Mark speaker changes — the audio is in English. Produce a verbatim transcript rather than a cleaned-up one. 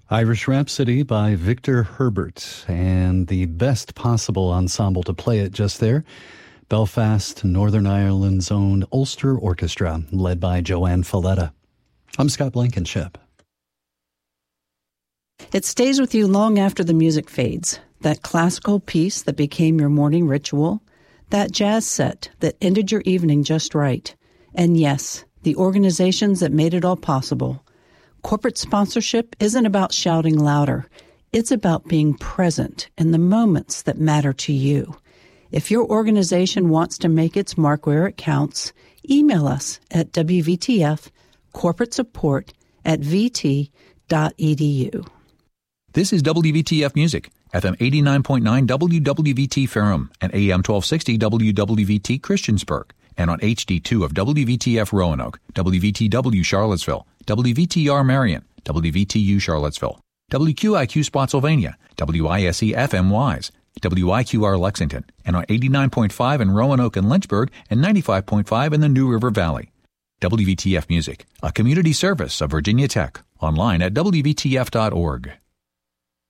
Speaker 1: Irish Rhapsody by Victor Herbert, and the best possible ensemble to play it just there, Belfast, Northern Ireland's own Ulster Orchestra, led by Joanne Falletta. I'm Scott Blankenship.
Speaker 2: It stays with you long after the music fades. That classical piece that became your morning ritual, that jazz set that ended your evening just right, and yes, the organizations that made it all possible. Corporate sponsorship isn't about shouting louder. It's about being present in the moments that matter to you. If your organization wants to make its mark where it counts, email us at W V T F corporate support at v t dot e d u.
Speaker 3: This is W V T F Music, F M eighty-nine point nine W W V T Ferrum and A M twelve sixty W W V T Christiansburg, and on H D two of W V T F Roanoke, W V T W Charlottesville, W V T R Marion, W V T U Charlottesville, W Q I Q Spotsylvania, W I S E F M Wise, W I Q R Lexington, and on eighty-nine point five in Roanoke and Lynchburg and ninety-five point five in the New River Valley. W V T F Music, a community service of Virginia Tech, online at W V T F dot org.